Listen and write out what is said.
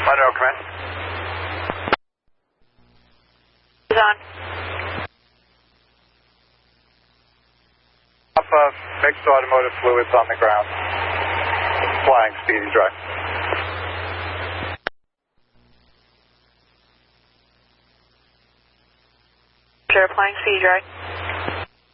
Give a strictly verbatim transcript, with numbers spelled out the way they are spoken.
Monroe, come in. Is on. Alpha, mixed automotive fluids on the ground. Flying Speedy Drive. Sure, applying Speedy Drive.